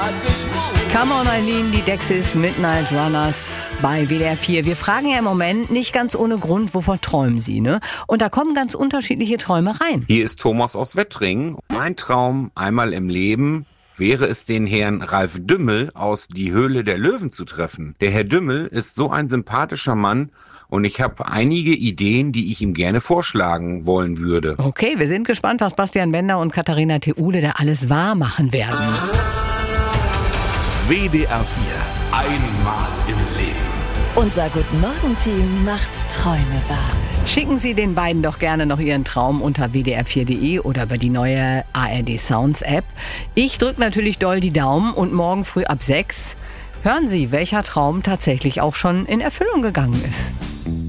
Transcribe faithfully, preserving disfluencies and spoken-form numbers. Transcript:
Come on Eileen, die Dexys Midnight Runners bei W D R vier. Wir fragen ja im Moment nicht ganz ohne Grund, wovon träumen Sie, ne? Und da kommen ganz unterschiedliche Träume rein. Hier ist Thomas aus Wettringen. Mein Traum einmal im Leben wäre es, den Herrn Ralf Dümmel aus Die Höhle der Löwen zu treffen. Der Herr Dümmel ist so ein sympathischer Mann und ich habe einige Ideen, die ich ihm gerne vorschlagen wollen würde. Okay, wir sind gespannt, was Bastian Bender und Katharina Theule da alles wahr machen werden. W D R vier. Einmal im Leben. Unser Guten Morgen-Team macht Träume wahr. Schicken Sie den beiden doch gerne noch Ihren Traum unter w d r vier punkt de oder über die neue A R D Sounds App. Ich drücke natürlich doll die Daumen und morgen früh ab sechs hören Sie, welcher Traum tatsächlich auch schon in Erfüllung gegangen ist.